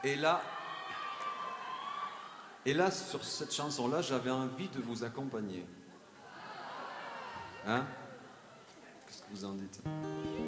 Et là, et là, sur cette chanson-là, j'avais envie de vous accompagner. Hein? Qu'est-ce que vous en dites?